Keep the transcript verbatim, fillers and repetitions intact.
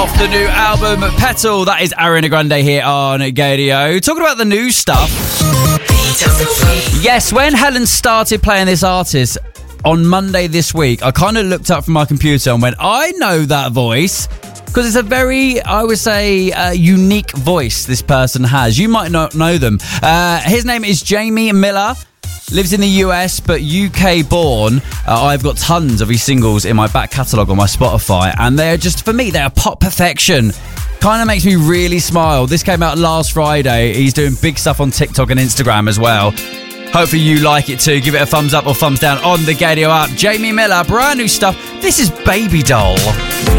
off the new album Petal. That is Ariana Grande here on Gadio. Talking about the new stuff. Yes, when Helen started playing this artist on Monday this week, I kind of looked up from my computer and went, I know that voice. Because it's a very, I would say, uh, unique voice this person has. You might not know them. Uh, his name is Jamie Miller. Lives in the U S, but U K born. Uh, I've got tons of his singles in my back catalogue on my Spotify. And they're just, for me, they're pop perfection. Kind of makes me really smile. This came out last Friday. He's doing big stuff on TikTok and Instagram as well. Hopefully you like it too. Give it a thumbs up or thumbs down on the Gadio app. Jamie Miller, brand new stuff. This is Baby Doll.